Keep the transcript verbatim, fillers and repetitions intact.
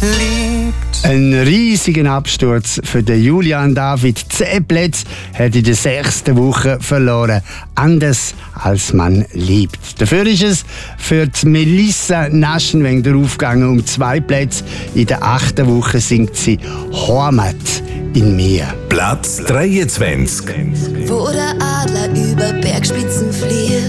liebt. Ein riesiger Absturz für den Julian David. Zehn Plätze hat in der sechsten Woche verloren. Anders als man liebt. Dafür ist es für die Melissa Naschenweng aufgegangen um zwei Plätze. In der achten Woche singt sie Heimat in mir. Platz dreiundzwanzig. Wo der Adler über Bergspitzen fliegt.